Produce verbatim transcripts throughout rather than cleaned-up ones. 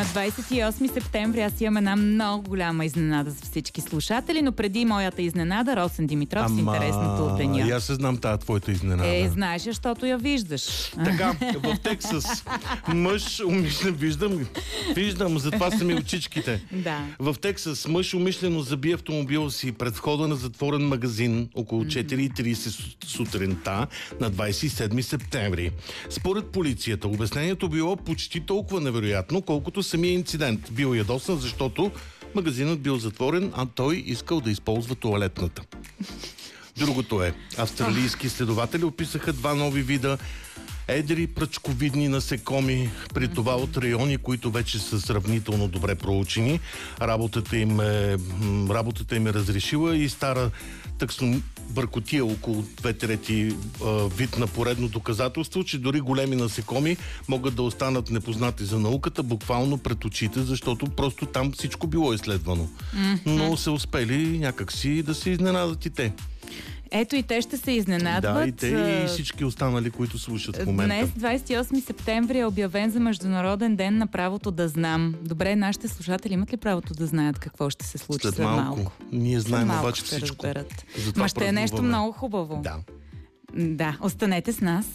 двадесет и осми септември аз имам една много голяма изненада за всички слушатели, но преди моята изненада, Росен Димитров Ама... с интересното деня. И аз се знам тази твоята изненада. Е, знаеш, защото я виждаш. Така, в Тексас мъж умишлено виждам, виждам, затова са ми очичките. Да. В Тексас мъж умишлено заби автомобила си пред входа на затворен магазин около четири и тридесет сутринта на двадесет и седми септември. Според полицията, обяснението било почти толкова невероятно, колкото самия инцидент. Бил ядосан, защото магазинът бил затворен, а той искал да използва тоалетната. Другото е, австралийски следователи описаха два нови вида едри пръчковидни насекоми, при това от райони, които вече са сравнително добре проучени. Работата им е, работата им е разрешила и стара тъксно бъркотия около две трети вид на поредно доказателство, че дори големи насекоми могат да останат непознати за науката буквално пред очите, защото просто там всичко било изследвано. Mm-hmm. Но се успели някакси да се изненадат и те. Ето и те ще се изненадват. Да, и те и всички останали, които слушат в момента. Днес, двадесет и осми септември, е обявен за Международен ден на правото да знам. Добре, нашите слушатели имат ли правото да знаят какво ще се случи след, след малко? малко? Ние знаем малко обаче всичко. Ма ще е нещо много хубаво. Да. Да, останете с нас.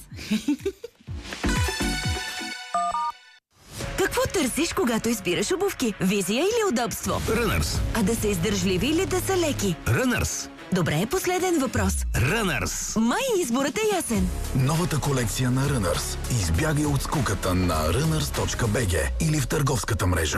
Какво търсиш, когато избираш обувки? Визия или удобство? Runners. А да са издържливи или да са леки? Runners. Добре, последен въпрос. Runners. Май изборът е ясен. Новата колекция на Runners. Избягай от скуката на runners точка би джи или в търговската мрежа.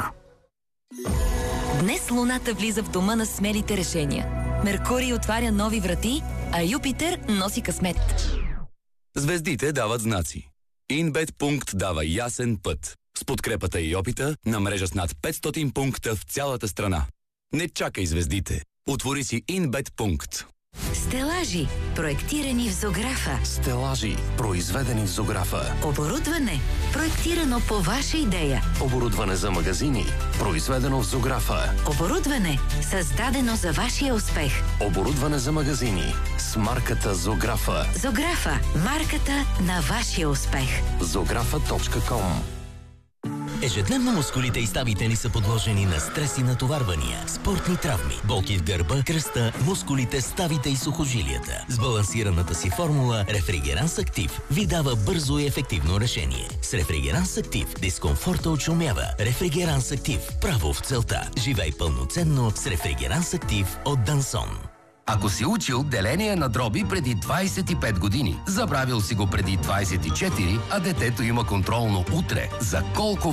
Днес Луната влиза в дома на смелите решения. Меркурий отваря нови врати, а Юпитер носи късмет. Звездите дават знаци. Инбет пункт дава ясен път. С подкрепата и опита на мрежа с над петстотин пункта в цялата страна. Не чакай звездите. Отвори си Инбет пункт. Стелажи, проектирани в Зографа. Стелажи, произведени в Зографа. Оборудване, проектирано по ваша идея. Оборудване за магазини, произведено в Зографа. Оборудване, създадено за вашия успех. Оборудване за магазини с марката Зографа. Зографа, марката на вашия успех. зографа точка ком. Ежедневно мускулите и ставите ни са подложени на стрес и натоварвания, спортни травми, болки в гърба, кръста, мускулите, ставите и сухожилията. С балансираната си формула Рефригеранс Актив ви дава бързо и ефективно решение. С Рефригеранс Актив дискомфорта отшумява. Рефригеранс Актив – право в целта. Живей пълноценно с Рефригеранс Актив от Дансон. Ако си учил деление на дроби преди двадесет и пет години, забравил си го преди двадесет и четири, а детето има контролно утре, за колко